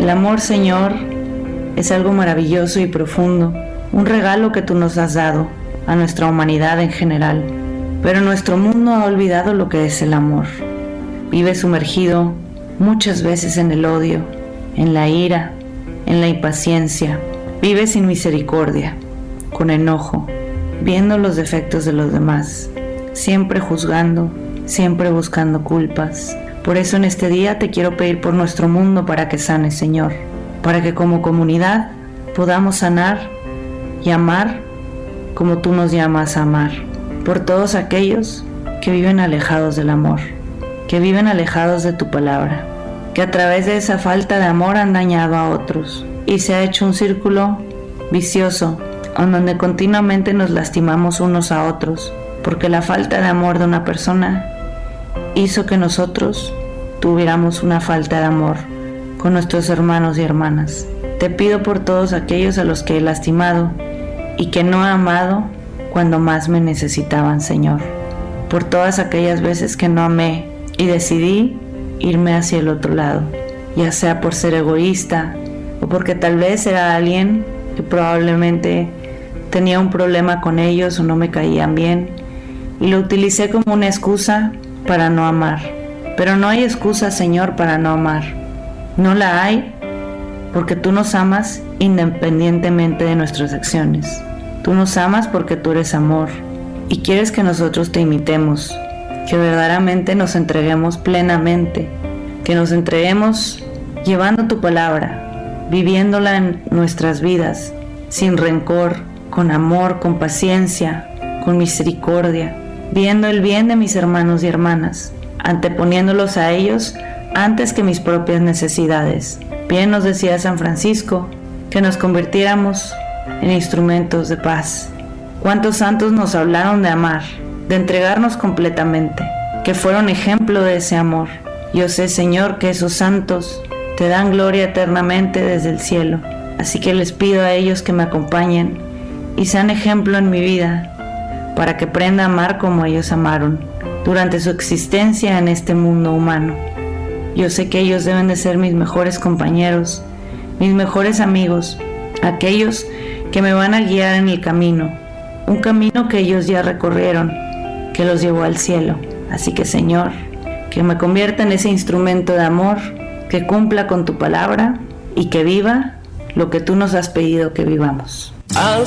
El amor, Señor, es algo maravilloso y profundo, un regalo que tú nos has dado a nuestra humanidad en general. Pero nuestro mundo ha olvidado lo que es el amor. Vive sumergido muchas veces en el odio, en la ira, en la impaciencia. Vive sin misericordia, con enojo, viendo los defectos de los demás, siempre juzgando, siempre buscando culpas. Por eso en este día te quiero pedir por nuestro mundo para que sanes, Señor, para que como comunidad podamos sanar y amar como tú nos llamas a amar. Por todos aquellos que viven alejados del amor, que viven alejados de tu palabra, que a través de esa falta de amor han dañado a otros y se ha hecho un círculo vicioso en donde continuamente nos lastimamos unos a otros, porque la falta de amor de una persona hizo que nosotros tuviéramos una falta de amor con nuestros hermanos y hermanas. Te pido por todos aquellos a los que he lastimado y que no he amado cuando más me necesitaban, Señor. Por todas aquellas veces que no amé y decidí irme hacia el otro lado, ya sea por ser egoísta o porque tal vez era alguien que probablemente tenía un problema con ellos o no me caían bien y lo utilicé como una excusa para no amar. Pero no hay excusa, Señor, para no amar. No la hay, porque tú nos amas independientemente de nuestras acciones. Tú nos amas porque tú eres amor y quieres que nosotros te imitemos, que verdaderamente nos entreguemos plenamente, que nos entreguemos llevando tu palabra, viviéndola en nuestras vidas, sin rencor, con amor, con paciencia, con misericordia, viendo el bien de mis hermanos y hermanas, anteponiéndolos a ellos antes que mis propias necesidades. Bien nos decía San Francisco que nos convirtiéramos en instrumentos de paz. ¿Cuántos santos nos hablaron de amar, de entregarnos completamente, que fueron ejemplo de ese amor? Yo sé, Señor, que esos santos te dan gloria eternamente desde el cielo, así que les pido a ellos que me acompañen y sean ejemplo en mi vida, para que aprenda a amar como ellos amaron durante su existencia en este mundo humano. Yo sé que ellos deben de ser mis mejores compañeros, mis mejores amigos, aquellos que me van a guiar en el camino, un camino que ellos ya recorrieron, que los llevó al cielo. Así que, Señor, que me convierta en ese instrumento de amor, que cumpla con tu palabra y que viva lo que tú nos has pedido que vivamos.